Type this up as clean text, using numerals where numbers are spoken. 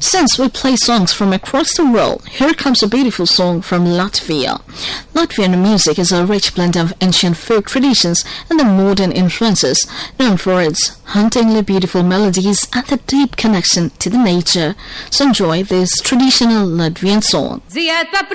Since we play songs from across the world, here comes a beautiful song from Latvia. Latvian music is a rich blend of ancient folk traditions and the modern influences, known for its hauntingly beautiful melodies and the deep connection to the nature. So enjoy this traditional Latvian song.